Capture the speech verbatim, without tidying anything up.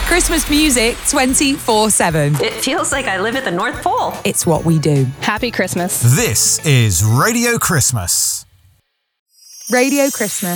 Christmas music twenty-four seven. It feels like I live at the North Pole. It's what we do. Happy Christmas. This is Radio Christmas. Radio Christmas.